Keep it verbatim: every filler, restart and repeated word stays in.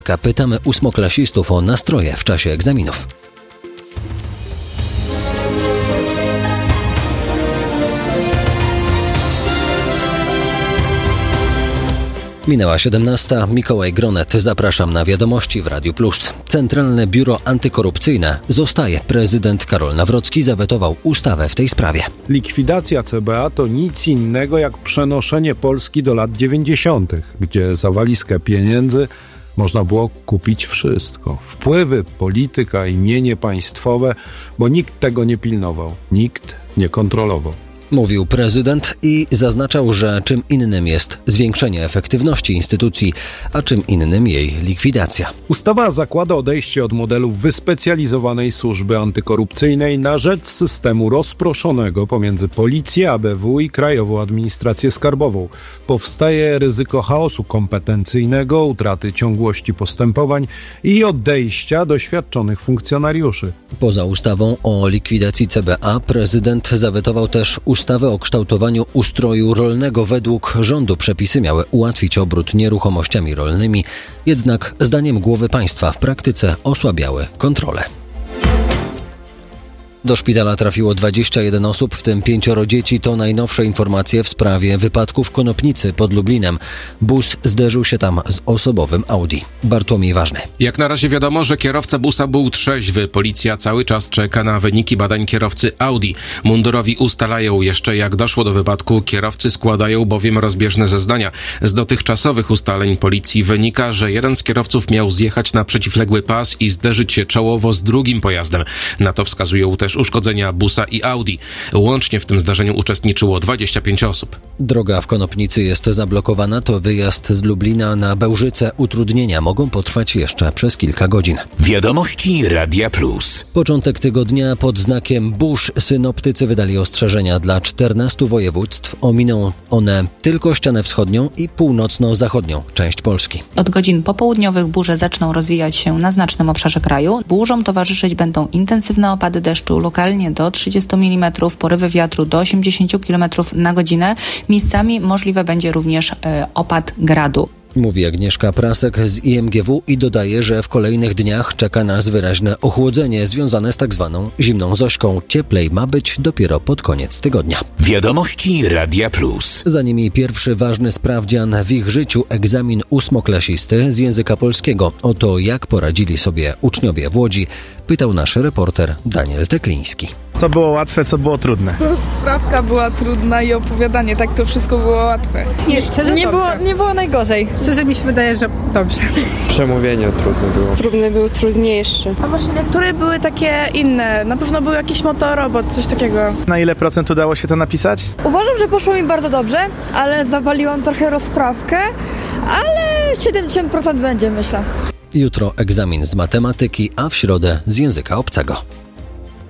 Pytamy ósmoklasistów o nastroje w czasie egzaminów. Minęła siedemnasta. Mikołaj Gronet. Zapraszam na wiadomości w Radiu Plus. Centralne Biuro Antykorupcyjne zostaje. Prezydent Karol Nawrocki zawetował ustawę w tej sprawie. Likwidacja C B A to nic innego jak przenoszenie Polski do lat dziewięćdziesiątych, gdzie za walizkę pieniędzy można było kupić wszystko. Wpływy, polityka i mienie państwowe, bo nikt tego nie pilnował, nikt nie kontrolował. Mówił prezydent i zaznaczał, że czym innym jest zwiększenie efektywności instytucji, a czym innym jej likwidacja. Ustawa zakłada odejście od modelu wyspecjalizowanej służby antykorupcyjnej na rzecz systemu rozproszonego pomiędzy Policję, A B W i Krajową Administrację Skarbową. Powstaje ryzyko chaosu kompetencyjnego, utraty ciągłości postępowań i odejścia doświadczonych funkcjonariuszy. Poza ustawą o likwidacji C B A prezydent zawetował też ustawę Ustawę o kształtowaniu ustroju rolnego. Według rządu przepisy miały ułatwić obrót nieruchomościami rolnymi, jednak zdaniem głowy państwa w praktyce osłabiały kontrolę. Do szpitala trafiło dwadzieścia jeden osób, w tym pięcioro dzieci. To najnowsze informacje w sprawie wypadku w Konopnicy pod Lublinem. Bus zderzył się tam z osobowym Audi. Bartłomiej Ważny. Jak na razie wiadomo, że kierowca busa był trzeźwy. Policja cały czas czeka na wyniki badań kierowcy Audi. Mundurowi ustalają jeszcze, jak doszło do wypadku. Kierowcy składają bowiem rozbieżne zeznania. Z dotychczasowych ustaleń policji wynika, że jeden z kierowców miał zjechać na przeciwległy pas i zderzyć się czołowo z drugim pojazdem. Na to wskazują też uszkodzenia busa i Audi. Łącznie w tym zdarzeniu uczestniczyło dwadzieścia pięć osób. Droga w Konopnicy jest zablokowana. To wyjazd z Lublina na Bełżyce. Utrudnienia mogą potrwać jeszcze przez kilka godzin. Wiadomości Radia Plus. Początek tygodnia pod znakiem burz. Synoptycy wydali ostrzeżenia dla czternastu województw. Ominą one tylko ścianę wschodnią i północno-zachodnią część Polski. Od godzin popołudniowych burze zaczną rozwijać się na znacznym obszarze kraju. Burzom towarzyszyć będą intensywne opady deszczu, lokalnie do trzydziestu milimetrów, porywy wiatru do osiemdziesięciu kilometrów na godzinę. Miejscami możliwe będzie również e, opad gradu. Mówi Agnieszka Prasek z I M G W i dodaje, że w kolejnych dniach czeka nas wyraźne ochłodzenie związane z tak zwaną zimną Zośką. Cieplej ma być dopiero pod koniec tygodnia. Wiadomości Radia Plus. Za nimi pierwszy ważny sprawdzian w ich życiu, egzamin ósmoklasisty z języka polskiego. O to, jak poradzili sobie uczniowie w Łodzi, pytał nasz reporter Daniel Tekliński. Co było łatwe, co było trudne? Sprawka była trudna i opowiadanie, tak to wszystko było łatwe. Nie, szczerze nie było, nie było najgorzej. Szczerze mi się wydaje, że dobrze. Przemówienie trudne było. Trudne były trudniejsze. A właśnie niektóre były takie inne. Na pewno był jakiś motorobot, coś takiego. Na ile procent udało się to napisać? Uważam, że poszło mi bardzo dobrze, ale zawaliłam trochę rozprawkę, ale siedemdziesiąt procent będzie, myślę. Jutro egzamin z matematyki, a w środę z języka obcego.